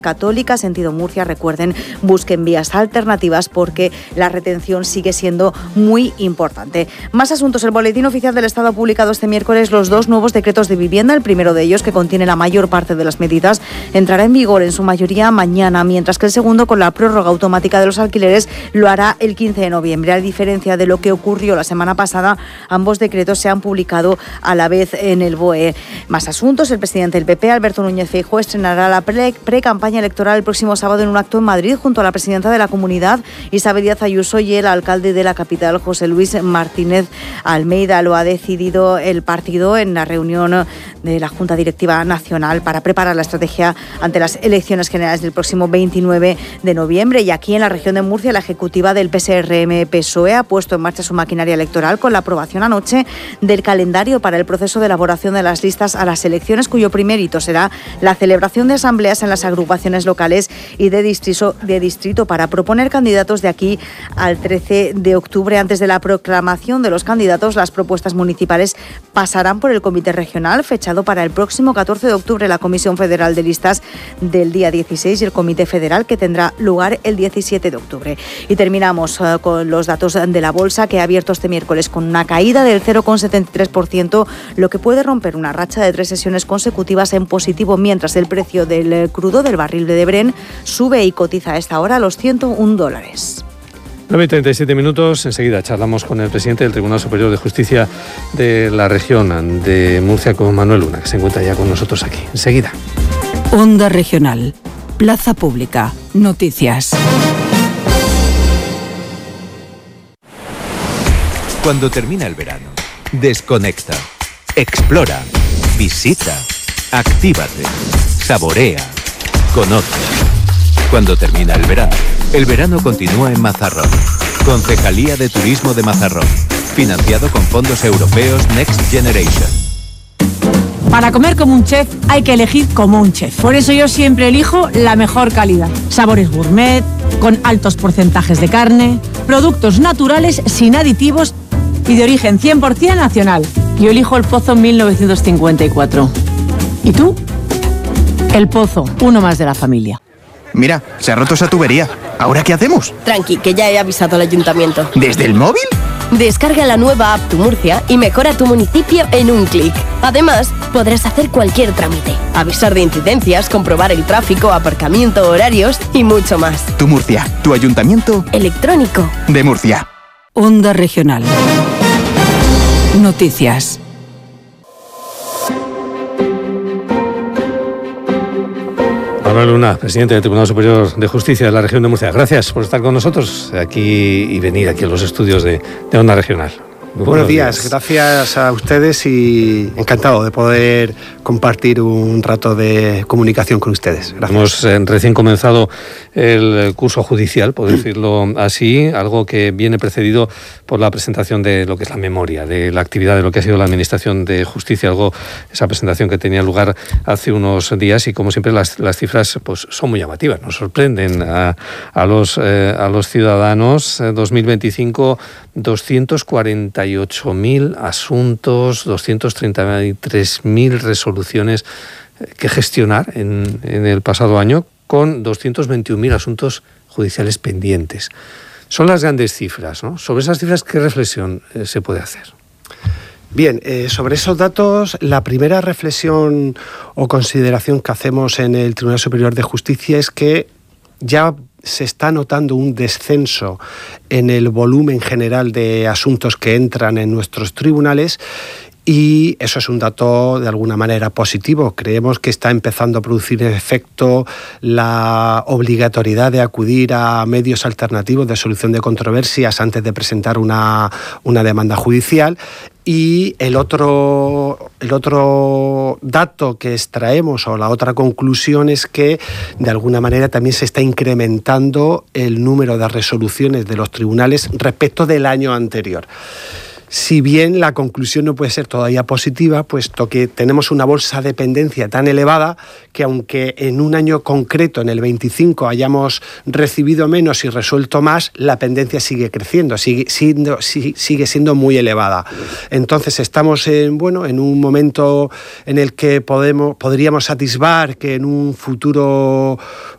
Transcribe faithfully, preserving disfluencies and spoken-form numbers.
Católica, sentido Murcia, recuerden, busquen vías alternativas porque la retención sigue siendo muy importante. Más asuntos. El Boletín Oficial del Estado ha publicado este miércoles los dos nuevos decretos de vivienda. El primero de ellos, que contiene la mayor parte de las medidas, entrará en vigor en su mayoría mañana, mientras que el segundo, con la prórroga automática de los alquileres, lo hará el quince de noviembre. A diferencia de lo que ocurrió la semana pasada, ambos decretos se han publicado a la vez en el B O E. Más asuntos. El presidente del P P, Alberto Núñez Feijóo, estrenará la pre- pre-campaña electoral el próximo sábado en un acto en Madrid junto a la presidenta de la Comunidad, Isabel Díaz Ayuso, y el alcalde de la capital, José Luis Martínez Almeida. Lo ha decidido el partido en la reunión de la Junta Directiva Nacional para preparar la estrategia ante las elecciones generales del próximo veintinueve de noviembre. Y aquí en la región de Murcia, la ejecutiva del P S R M P S O E ha puesto en marcha su maquinaria electoral con la aprobación anoche del calendario para el proceso de elaboración de las listas a las elecciones, cuyo primer hito será la celebración de asambleas en las agrupaciones locales y de distrito, de distrito para proponer candidatos de aquí al trece de octubre. Antes de la proclamación de los candidatos, las propuestas municipales pasarán por el Comité Regional, fechado para el próximo catorce de octubre, la Comisión Federal de Listas del día dieciséis y el Comité Federal, que tendrá lugar el diecisiete de octubre. Y terminamos uh, con los datos de la Bolsa, que ha abierto este miércoles con una caída del cero coma setenta y tres por ciento, lo que puede romper una racha de tres sesiones consecutivas en positivo, mientras el precio del crudo del barril de Brent sube y cotiza a esta hora a los ciento un dólares. nueve y treinta y siete minutos, enseguida charlamos con el presidente del Tribunal Superior de Justicia de la región de Murcia, con Manuel Luna, que se encuentra ya con nosotros aquí. Enseguida. Onda Regional, Plaza Pública, Noticias. Cuando termina el verano, desconecta, explora, visita, actívate, saborea, conoce. Cuando termina el verano, el verano continúa en Mazarrón. Concejalía de Turismo de Mazarrón. Financiado con fondos europeos Next Generation. Para comer como un chef hay que elegir como un chef. Por eso yo siempre elijo la mejor calidad. Sabores gourmet, con altos porcentajes de carne, productos naturales sin aditivos y de origen cien por ciento nacional. Yo elijo el Pozo mil novecientos cincuenta y cuatro. ¿Y tú? El Pozo, uno más de la familia. Mira, se ha roto esa tubería. ¿Ahora qué hacemos? Tranqui, que ya he avisado al ayuntamiento. ¿Desde el móvil? Descarga la nueva app Tu Murcia y mejora tu municipio en un clic. Además, podrás hacer cualquier trámite, avisar de incidencias, comprobar el tráfico, aparcamiento, horarios y mucho más. Tu Murcia, tu ayuntamiento electrónico de Murcia. Onda Regional. Noticias. Manuel Luna, presidente del Tribunal Superior de Justicia de la región de Murcia. Gracias por estar con nosotros aquí y venir aquí a los estudios de, de Onda Regional. Buenos, Buenos días. días, gracias a ustedes y encantado de poder compartir un rato de comunicación con ustedes. Gracias. Hemos eh, recién comenzado el curso judicial, por decirlo así, algo que viene precedido por la presentación de lo que es la memoria, de la actividad de lo que ha sido la Administración de Justicia, algo, esa presentación que tenía lugar hace unos días y como siempre las, las cifras pues, son muy llamativas, nos sorprenden a, a, los, eh, a los ciudadanos. dos mil veinticinco, doscientos cuarenta y ocho mil asuntos, doscientos treinta y tres mil resoluciones que gestionar en, en el pasado año, con doscientos veintiún mil asuntos judiciales pendientes. Son las grandes cifras, ¿no? Sobre esas cifras, ¿qué reflexión eh, se puede hacer? Bien, eh, sobre esos datos, la primera reflexión o consideración que hacemos en el Tribunal Superior de Justicia es que ya se está notando un descenso en el volumen general de asuntos que entran en nuestros tribunales y eso es un dato de alguna manera positivo. Creemos que está empezando a producir efecto la obligatoriedad de acudir a medios alternativos de solución de controversias antes de presentar una, una demanda judicial. Y el otro, el otro dato que extraemos o la otra conclusión es que de alguna manera también se está incrementando el número de resoluciones de los tribunales respecto del año anterior. Si bien la conclusión no puede ser todavía positiva, puesto que tenemos una bolsa de pendencia tan elevada que aunque en un año concreto, en el veinticinco, hayamos recibido menos y resuelto más, la pendencia sigue creciendo, sigue siendo, sigue siendo muy elevada. Entonces estamos en, bueno, en un momento en el que podemos, podríamos atisbar que en un futuro